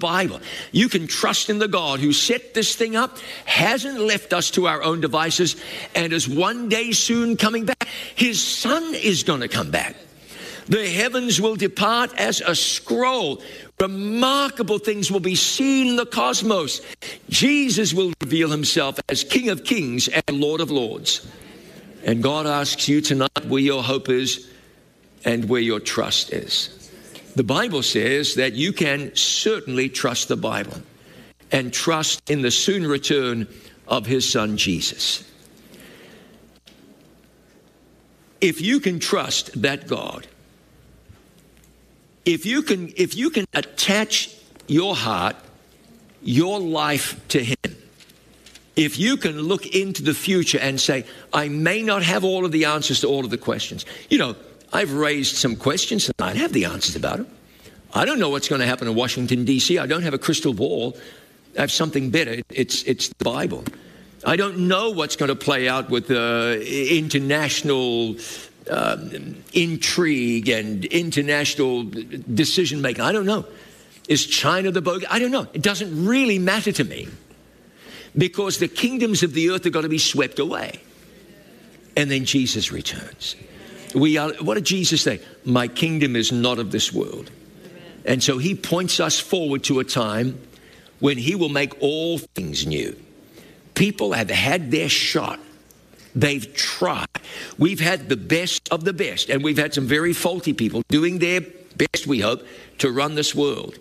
Bible. You can trust in the God who set this thing up, hasn't left us to our own devices, and is one day soon coming back. His Son is going to come back. The heavens will depart as a scroll. Remarkable things will be seen in the cosmos. Jesus will reveal himself as King of Kings and Lord of Lords. And God asks you tonight where your hope is and where your trust is. The Bible says that you can certainly trust the Bible and trust in the soon return of his Son Jesus. If you can trust that God, if you can attach your heart, your life to him, if you can look into the future and say, I may not have all of the answers to all of the questions. You know, I've raised some questions and I have the answers about them. I don't know what's going to happen in Washington, D.C. I don't have a crystal ball. I have something better. It's the Bible. I don't know what's going to play out with international intrigue and international decision making. I don't know. Is China the bogey? I don't know. It doesn't really matter to me, because the kingdoms of the earth are going to be swept away. And then Jesus returns. What did Jesus say? My kingdom is not of this world. And so he points us forward to a time when he will make all things new. People have had their shot. They've tried. We've had the best of the best, and we've had some very faulty people doing their best, we hope, to run this world.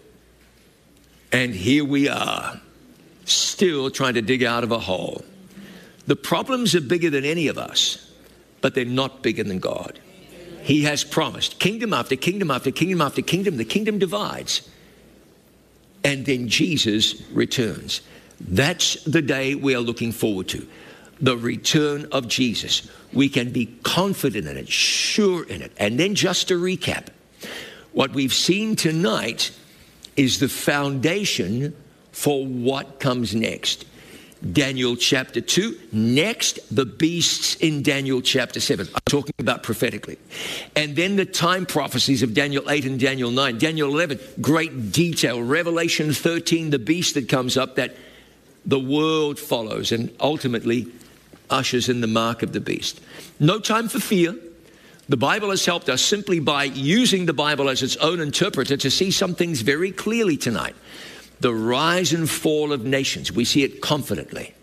And here we are, still trying to dig out of a hole. The problems are bigger than any of us, but they're not bigger than God. He has promised kingdom after kingdom after kingdom after kingdom. The kingdom divides. And then Jesus returns. That's the day we are looking forward to. The return of Jesus. We can be confident in it, sure in it. And then just to recap, what we've seen tonight is the foundation for what comes next. Daniel chapter 2. Next, the beasts in Daniel chapter 7. I'm talking about prophetically. And then the time prophecies of Daniel 8 and Daniel 9. Daniel 11, great detail. Revelation 13, the beast that comes up that the world follows and ultimately ushers in the mark of the beast. No time for fear. The Bible has helped us simply by using the Bible as its own interpreter to see some things very clearly tonight. The rise and fall of nations. We see it confidently.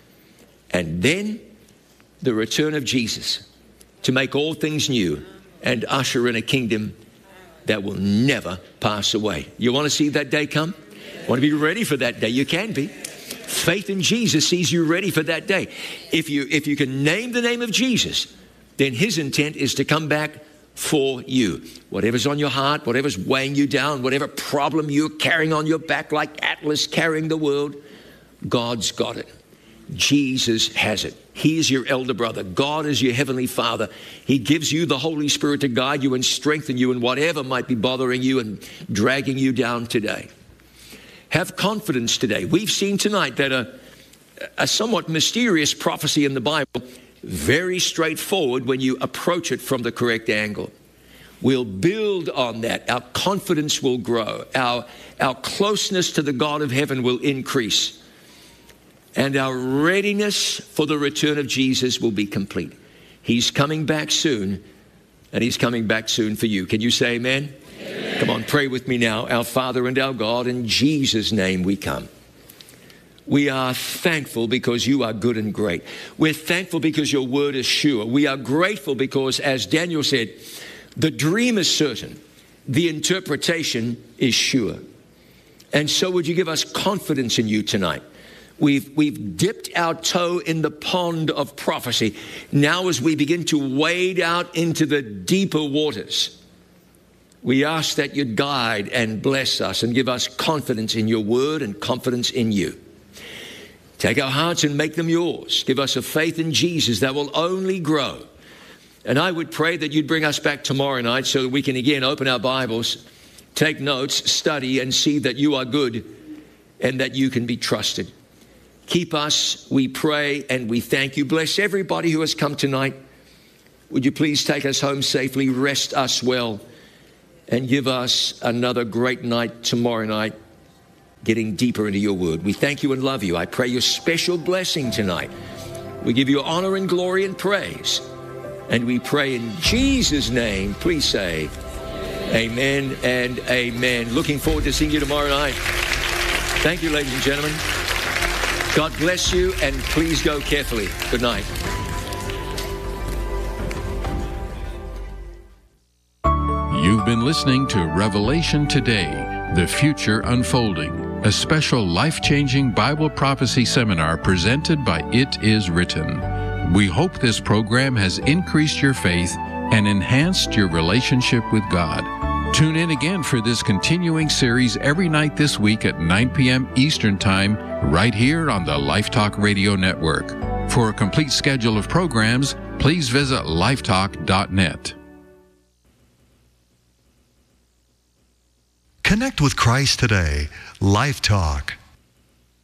And then the return of Jesus to make all things new and usher in a kingdom that will never pass away. You want to see that day come? Want to be ready for that day? You can be. Faith in Jesus sees you ready for that day. If you can name the name of Jesus, then his intent is to come back for you. Whatever's on your heart, whatever's weighing you down, whatever problem you're carrying on your back like Atlas carrying the world, God's got it. Jesus has it. He is your elder brother. God is your heavenly Father. He gives you the Holy Spirit to guide you and strengthen you in whatever might be bothering you and dragging you down today. Have confidence today. We've seen tonight that a somewhat mysterious prophecy in the Bible, very straightforward when you approach it from the correct angle. We'll build on that. Our confidence will grow. Our closeness to the God of heaven will increase. And our readiness for the return of Jesus will be complete. He's coming back soon, and he's coming back soon for you. Can you say amen? Amen. Come on, pray with me now. Our Father and our God, in Jesus' name we come. We are thankful because you are good and great. We're thankful because your word is sure. We are grateful because, as Daniel said, the dream is certain. The interpretation is sure. And so would you give us confidence in you tonight? We've dipped our toe in the pond of prophecy. Now as we begin to wade out into the deeper waters, we ask that you'd guide and bless us and give us confidence in your word and confidence in you. Take our hearts and make them yours. Give us a faith in Jesus that will only grow. And I would pray that you'd bring us back tomorrow night so that we can again open our Bibles, take notes, study, and see that you are good and that you can be trusted. Keep us, we pray, and we thank you. Bless everybody who has come tonight. Would you please take us home safely, rest us well, and give us another great night tomorrow night. getting deeper into your word. We thank you and love you. I pray your special blessing tonight. We give you honor and glory and praise. And we pray in Jesus' name. Please say amen and amen. Looking forward to seeing you tomorrow night. Thank you, ladies and gentlemen. God bless you, and please go carefully. Good night. You've been listening to Revelation Today, The Future Unfolding, a special life-changing Bible prophecy seminar presented by It Is Written. We hope this program has increased your faith and enhanced your relationship with God. Tune in again for this continuing series every night this week at 9 p.m. Eastern Time, right here on the Life Talk Radio Network. For a complete schedule of programs, please visit lifetalk.net. Connect with Christ today. Life Talk.